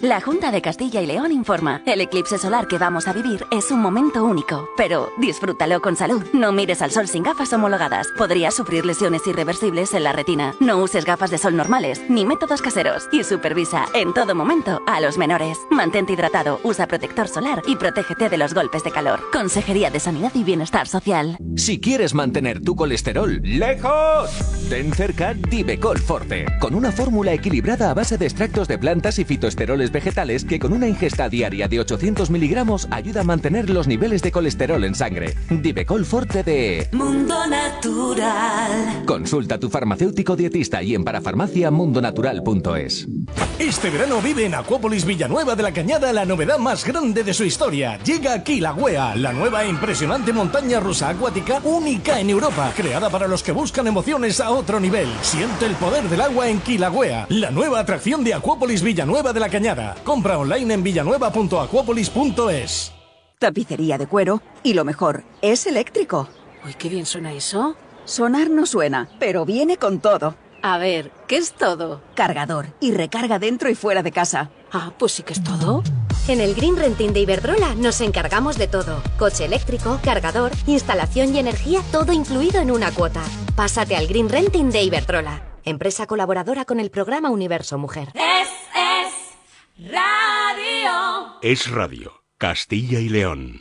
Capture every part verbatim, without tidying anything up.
La Junta de Castilla y León informa. El eclipse solar que vamos a vivir es un momento único, pero disfrútalo con salud. No mires al sol sin gafas homologadas. Podrías sufrir lesiones irreversibles en la retina. No uses gafas de sol normales, ni métodos caseros. Y supervisa en todo momento a los menores. Mantente hidratado, usa protector solar y protégete de los golpes de calor. Consejería de Sanidad y Bienestar Social. Si quieres mantener tu colesterol lejos, ten cerca Divecol Forte, con una fórmula equilibrada a base de extractos de plantas y fitoesteroles vegetales que con una ingesta diaria de ochocientos miligramos ayuda a mantener los niveles de colesterol en sangre. Divecol Forte de Mundo Natural. Consulta a tu farmacéutico dietista y en parafarmacia mundonatural punto es. Este verano vive en Acuópolis Villanueva de la Cañada la novedad más grande de su historia. Llega Kilauea, la nueva e impresionante montaña rusa acuática única en Europa, creada para los que buscan emociones a otro nivel. Siente el poder del agua en Kilauea, la nueva atracción de Acuópolis Villanueva de la Cañada. Compra online en villanueva punto acuópolis punto es. Tapicería de cuero y lo mejor, es eléctrico. Uy, qué bien suena eso. Sonar no suena, pero viene con todo. A ver, ¿qué es todo? Cargador y recarga dentro y fuera de casa. Ah, pues sí que es todo. En el Green Renting de Iberdrola nos encargamos de todo. Coche eléctrico, cargador, instalación y energía, todo incluido en una cuota. Pásate al Green Renting de Iberdrola, empresa colaboradora con el programa Universo Mujer. Es, es radio. Es radio. Castilla y León.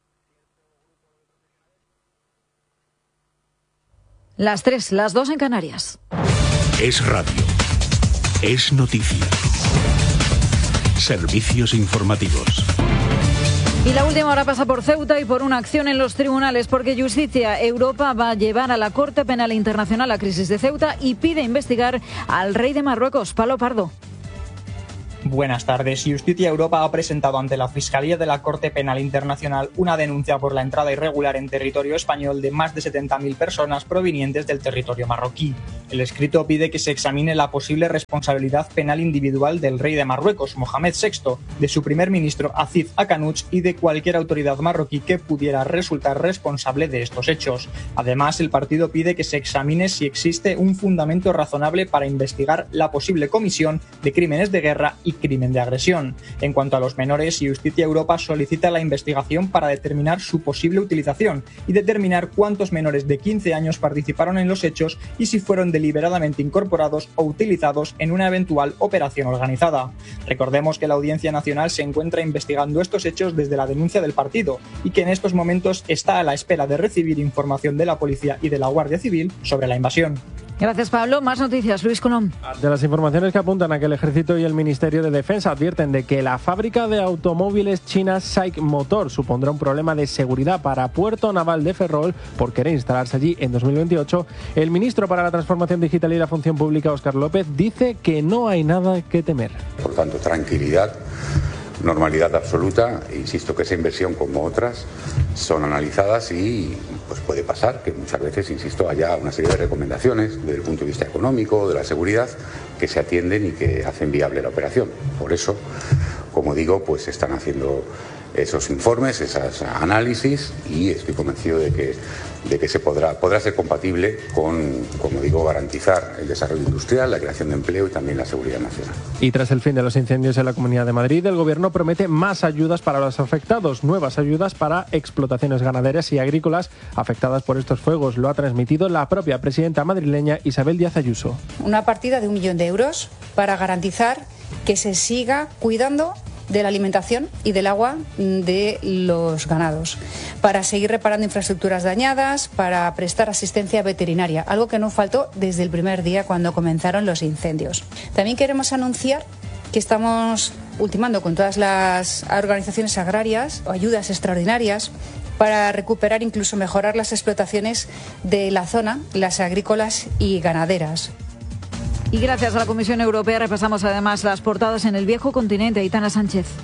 Las tres, las dos en Canarias. Es radio. Es noticia. Servicios informativos. Y la última hora pasa por Ceuta y por una acción en los tribunales, porque Justicia Europa va a llevar a la Corte Penal Internacional la crisis de Ceuta y pide investigar al rey de Marruecos, Pablo Pardo. Buenas tardes. Justicia Europa ha presentado ante la Fiscalía de la Corte Penal Internacional una denuncia por la entrada irregular en territorio español de más de setenta mil personas provenientes del territorio marroquí. El escrito pide que se examine la posible responsabilidad penal individual del rey de Marruecos, Mohamed sexto, de su primer ministro Aziz Akanuch y de cualquier autoridad marroquí que pudiera resultar responsable de estos hechos. Además, el partido pide que se examine si existe un fundamento razonable para investigar la posible comisión de crímenes de guerra y crimen de agresión. En cuanto a los menores, Justicia Europa solicita la investigación para determinar su posible utilización y determinar cuántos menores de quince años participaron en los hechos y si fueron deliberadamente incorporados o utilizados en una eventual operación organizada. Recordemos que la Audiencia Nacional se encuentra investigando estos hechos desde la denuncia del partido y que en estos momentos está a la espera de recibir información de la policía y de la Guardia Civil sobre la invasión. Gracias, Pablo. Más noticias, Luis Colón. De las informaciones que apuntan a que el Ejército y el Ministerio de Defensa advierten de que la fábrica de automóviles china SAIC Motor supondrá un problema de seguridad para Puerto Naval de Ferrol por querer instalarse allí en dos mil veintiocho, el ministro para la Transformación Digital y la Función Pública, Óscar López, dice que no hay nada que temer. Por tanto, tranquilidad, normalidad absoluta. Insisto que esa inversión, como otras, son analizadas y pues puede pasar que muchas veces, insisto, haya una serie de recomendaciones desde el punto de vista económico, de la seguridad, que se atienden y que hacen viable la operación. Por eso, como digo, pues están haciendo esos informes, esos análisis, y estoy convencido de que, de que se podrá, podrá ser compatible con, como digo, garantizar el desarrollo industrial, la creación de empleo y también la seguridad nacional. Y tras el fin de los incendios en la Comunidad de Madrid, el Gobierno promete más ayudas para los afectados, nuevas ayudas para explotaciones ganaderas y agrícolas afectadas por estos fuegos. Lo ha transmitido la propia presidenta madrileña Isabel Díaz Ayuso. Una partida de un millón de euros para garantizar que se siga cuidando de la alimentación y del agua de los ganados, para seguir reparando infraestructuras dañadas, para prestar asistencia veterinaria, algo que no faltó desde el primer día cuando comenzaron los incendios. También queremos anunciar que estamos ultimando con todas las organizaciones agrarias ayudas extraordinarias para recuperar, incluso mejorar las explotaciones de la zona, las agrícolas y ganaderas. Y gracias a la Comisión Europea repasamos además las portadas en el viejo continente. Aitana Sánchez.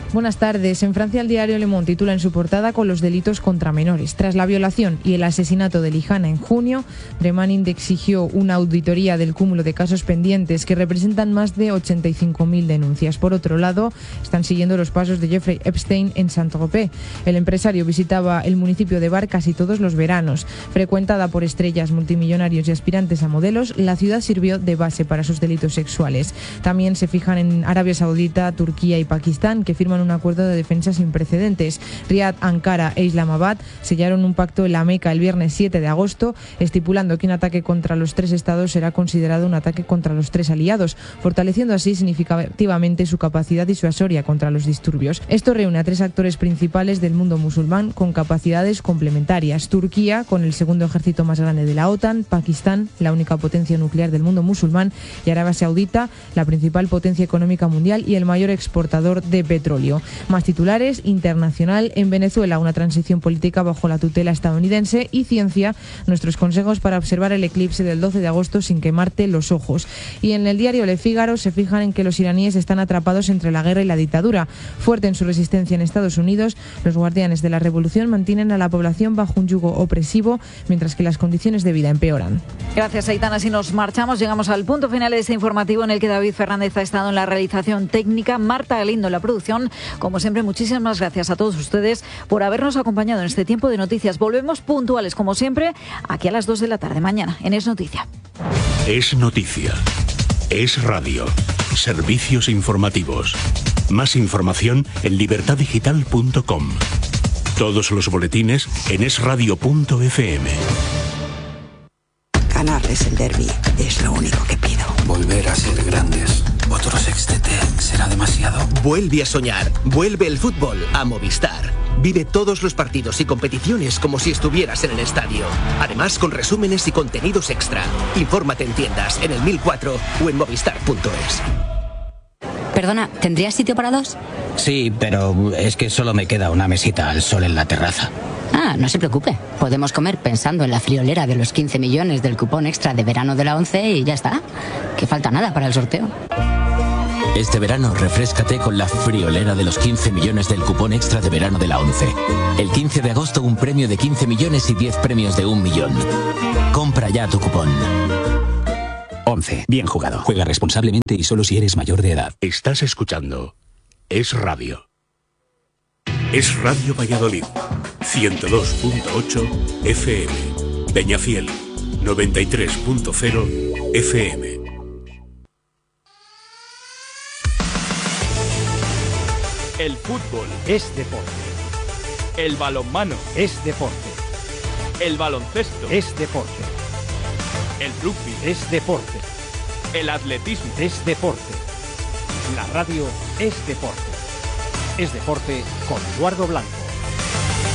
Buenas tardes. En Francia, el diario Le Monde titula en su portada con los delitos contra menores. Tras la violación y el asesinato de Lijana en junio, Dremanind exigió una auditoría del cúmulo de casos pendientes que representan más de ochenta y cinco mil denuncias. Por otro lado, están siguiendo los pasos de Jeffrey Epstein en Saint-Tropez. El empresario visitaba el municipio de Bar casi todos los veranos. Frecuentada por estrellas, multimillonarios y aspirantes a modelos, la ciudad sirvió de base para sus delitos sexuales. También se fijan en Arabia Saudita, Turquía y Pakistán, que firman un acuerdo de defensa sin precedentes. Riad, Ankara e Islamabad sellaron un pacto en la Meca el viernes siete de agosto, estipulando que un ataque contra los tres estados será considerado un ataque contra los tres aliados, fortaleciendo así significativamente su capacidad disuasoria contra los disturbios. Esto reúne a tres actores principales del mundo musulmán con capacidades complementarias: Turquía, con el segundo ejército más grande de la OTAN; Pakistán, la única potencia nuclear del mundo musulmán; y Arabia Saudita, la principal potencia económica mundial y el mayor exportador de petróleo. Más titulares: internacional, en Venezuela una transición política bajo la tutela estadounidense; y Ciencia, nuestros consejos para observar el eclipse del doce de agosto sin quemarte los ojos. Y en el diario Le Figaro se fijan en que los iraníes están atrapados entre la guerra y la dictadura. Fuerte en su resistencia en Estados Unidos, los guardianes de la revolución mantienen a la población bajo un yugo opresivo, mientras que las condiciones de vida empeoran. Gracias, Aitana. Si nos marchamos, llegamos al punto final de este informativo en el que David Fernández ha estado en la realización técnica, Marta Galindo en la producción. Como siempre, muchísimas gracias a todos ustedes por habernos acompañado en este tiempo de noticias. Volvemos puntuales, como siempre, aquí a las dos de la tarde mañana en Es Noticia. Es Noticia. Es Radio. Servicios informativos. Más información en libertad digital punto com. Todos los boletines en es radio punto efe eme. Ganarles el derbi es lo único que pido. Volver a ser grandes. Otro sextete será demasiado. Vuelve a soñar. Vuelve el fútbol a Movistar. Vive todos los partidos y competiciones como si estuvieras en el estadio. Además, con resúmenes y contenidos extra. Infórmate en tiendas, en el mil cuatro o en movistar punto es. Perdona, ¿tendrías sitio para dos? Sí, pero es que solo me queda una mesita al sol en la terraza. Ah, no se preocupe. Podemos comer pensando en la friolera de los quince millones del cupón extra de verano de la ONCE y ya está. Que falta nada para el sorteo. Este verano refréscate con la friolera de los quince millones del cupón extra de verano de la ONCE. El quince de agosto un premio de quince millones y diez premios de un millón. Compra ya tu cupón. ONCE. Bien jugado. Juega responsablemente y solo si eres mayor de edad. Estás escuchando Es Radio. Es Radio Valladolid. ciento dos punto ocho efe eme. Peñafiel. noventa y tres punto cero efe eme. El fútbol es deporte. El balonmano es deporte. El baloncesto es deporte. El rugby es deporte. El atletismo es deporte. La radio es deporte. Es deporte con Eduardo Blanco.